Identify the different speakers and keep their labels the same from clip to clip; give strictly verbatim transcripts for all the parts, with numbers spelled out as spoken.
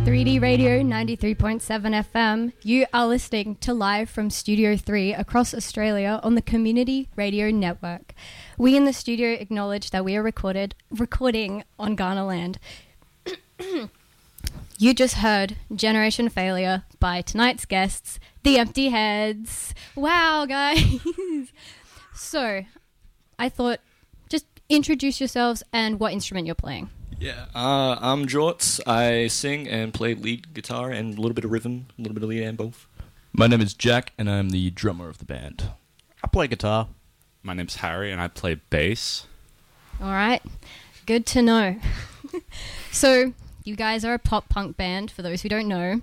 Speaker 1: three D Radio ninety-three point seven F M. You are listening to Live from Studio three across Australia on the Community Radio Network. We in the studio acknowledge that we are recorded recording on Ghana land. You just heard Generation Failure by tonight's guests, The Empty Heads. Wow, guys. So, I thought, just introduce yourselves and what instrument you're playing.
Speaker 2: Yeah, uh, I'm Jorts. I sing and play lead guitar and a little bit of rhythm, a little bit of lead and both.
Speaker 3: My name is Jack, and I'm the drummer of the band.
Speaker 4: I play guitar.
Speaker 5: My name's Harry, and I play bass.
Speaker 1: All right, good to know. So, you guys are a pop punk band, for those who don't know.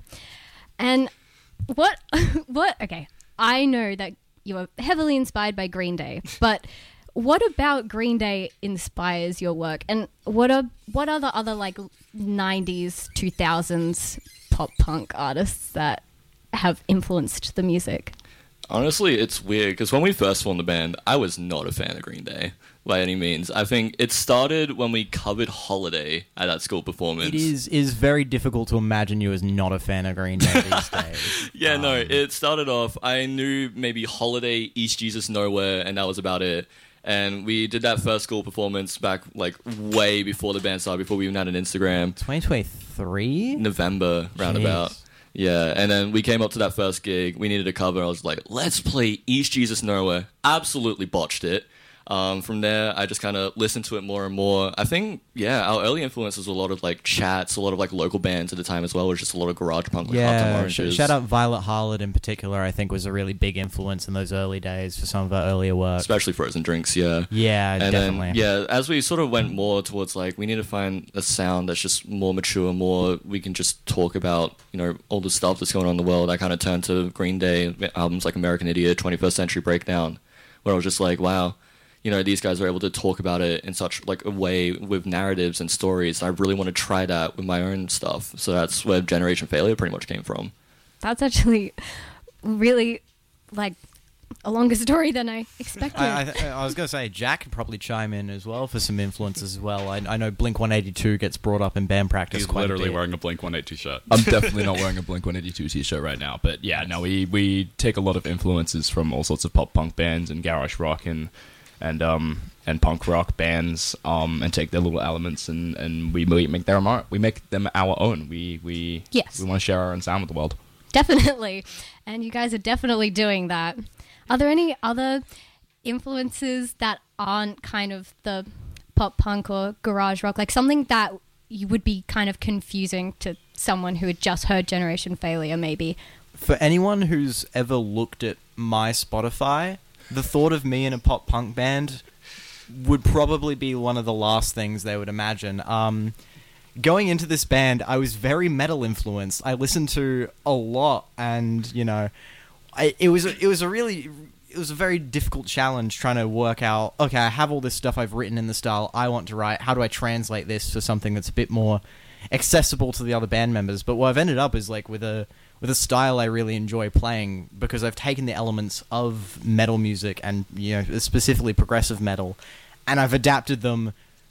Speaker 1: And what, what, okay, I know that you are heavily inspired by Green Day, but what about Green Day inspires your work? And what are what are the other like nineties, two thousands pop punk artists that have influenced the music?
Speaker 2: Honestly, it's weird because when we first formed the band, I was not a fan of Green Day by any means. I think it started when we covered Holiday at that school performance.
Speaker 4: It is is very difficult to imagine you as not a fan of Green Day these days.
Speaker 2: yeah, um, no, it started off, I knew maybe Holiday, East Jesus Nowhere, and that was about it. And we did that first school performance back, like, way before the band started, before we even had an Instagram.
Speaker 4: twenty twenty-three?
Speaker 2: November, roundabout. Jeez. Yeah, and then we came up to that first gig. We needed a cover. I was like, let's play East Jesus Nowhere. Absolutely botched it. Um, from there, I just kind of listened to it more and more. I think, yeah, our early influences were a lot of, like, chats, a lot of, like, local bands at the time as well. It was just a lot of garage punk, like Hot Tub
Speaker 4: Yeah,
Speaker 2: Oranges.
Speaker 4: sh- shout out Violet Harlot in particular, I think was a really big influence in those early days for some of our earlier work.
Speaker 2: Especially Frozen Drinks, yeah.
Speaker 4: Yeah,
Speaker 2: and
Speaker 4: definitely.
Speaker 2: Then, yeah, as we sort of went more towards, like, we need to find a sound that's just more mature, more we can just talk about, you know, all the stuff that's going on in the world. I kind of turned to Green Day albums like American Idiot, twenty-first Century Breakdown, where I was just like, wow, you know, these guys are able to talk about it in such, like, a way with narratives and stories. I really want to try that with my own stuff. So that's where Generation Failure pretty much came from.
Speaker 1: That's actually really, like, a longer story than I expected.
Speaker 4: I, I, I was going to say, Jack could probably chime in as well for some influences as well. I, I know Blink one eighty-two gets brought up in band practice
Speaker 5: He's
Speaker 4: quite
Speaker 5: literally
Speaker 4: a bit.
Speaker 5: wearing a Blink one eighty-two shirt.
Speaker 3: I'm definitely not wearing a Blink one eighty-two t-shirt right now, but yeah, no, we, we take a lot of influences from all sorts of pop punk bands and garage rock and and um and punk rock bands, um and take their little elements and, and we make them our we make them our own. We we
Speaker 1: yes.
Speaker 3: we want to share our own sound with the world.
Speaker 1: Definitely, and you guys are definitely doing that. Are there any other influences that aren't kind of the pop punk or garage rock, like something that you would be kind of confusing to someone who had just heard Generation Failure, maybe?
Speaker 4: For anyone who's ever looked at my Spotify, the thought of me in a pop punk band would probably be one of the last things they would imagine. Um, going into this band, I was very metal influenced. I listened to a lot, and you know, I, it was a, it was a really it was a very difficult challenge trying to work out. Okay, I have all this stuff I've written in the style I want to write. How do I translate this to something that's a bit more accessible to the other band members? But what I've ended up is like with a with a style I really enjoy playing, because I've taken the elements of metal music and, you know, specifically progressive metal, and I've adapted them,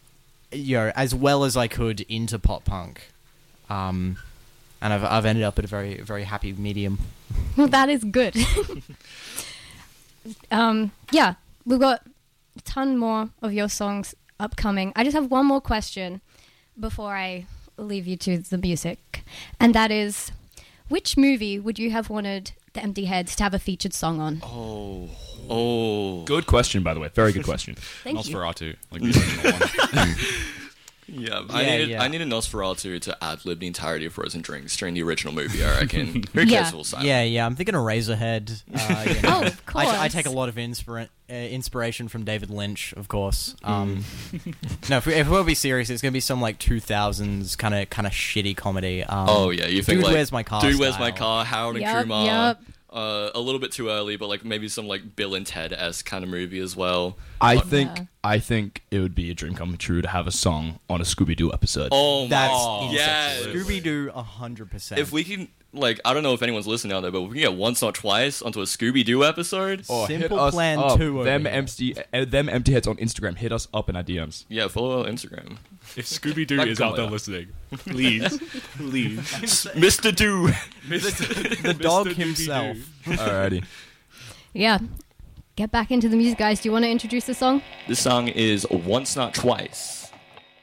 Speaker 4: you know, as well as I could into pop punk. Um, and I've I've ended up at a very very happy medium.
Speaker 1: Well, that is good. um, yeah, we've got a ton more of your songs upcoming. I just have one more question before I leave you to the music, and that is, which movie would you have wanted the Empty Heads to have a featured song on?
Speaker 2: Oh, oh.
Speaker 3: Good question, by the way. Very good question.
Speaker 1: Thank you.
Speaker 5: Nosferatu, like the original one.
Speaker 2: Yeah, I
Speaker 4: Yeah,
Speaker 2: needed
Speaker 4: yeah.
Speaker 2: I needed Nosferatu to ad-lib the entirety of Frozen Drinks during the original movie, I reckon. Who cares
Speaker 1: Yeah.
Speaker 2: if it was silent?
Speaker 4: Yeah, yeah, I'm thinking of Razorhead. Uh, you know.
Speaker 1: Oh, of course.
Speaker 4: I, I take a lot of inspira- uh, inspiration from David Lynch, of course. Um, no, if, we, if we'll be serious, it's going to be some like two thousands kind of kind of shitty comedy. Um,
Speaker 2: Oh, yeah, you think
Speaker 4: Dude,
Speaker 2: like...
Speaker 4: Where's My Car
Speaker 2: Dude, Where's My
Speaker 4: style.
Speaker 2: Car, Harold and
Speaker 1: Yup,
Speaker 2: Kumar.
Speaker 1: yup.
Speaker 2: Uh, a little bit too early, but like maybe some like Bill and Ted-esque kind of movie as well.
Speaker 3: I
Speaker 2: But-
Speaker 3: think
Speaker 1: Yeah.
Speaker 3: I think it would be a dream come true to have a song on a Scooby-Doo episode.
Speaker 2: Oh,
Speaker 4: That's
Speaker 2: my,
Speaker 4: insane.
Speaker 2: yes.
Speaker 4: Scooby Doo, a hundred percent.
Speaker 2: If we can, like, I don't know if anyone's listening out there, but if we can get Once Not Twice onto a Scooby-Doo episode,
Speaker 3: Oh, hit
Speaker 4: Simple
Speaker 3: us
Speaker 4: Plan
Speaker 3: up.
Speaker 4: two over
Speaker 3: Them
Speaker 4: here.
Speaker 3: empty, uh, them empty heads on Instagram. Hit us up in our D Ms.
Speaker 2: yeah, follow our Instagram.
Speaker 5: If Scooby Doo
Speaker 2: That
Speaker 5: is
Speaker 2: come
Speaker 5: out there
Speaker 2: later.
Speaker 5: listening, please, please.
Speaker 2: Mister Do.
Speaker 4: the dog
Speaker 5: Mister
Speaker 4: himself.
Speaker 3: Alrighty.
Speaker 1: Yeah. Get back into the music, guys. Do you want to introduce the song?
Speaker 2: This song is Once Not Twice.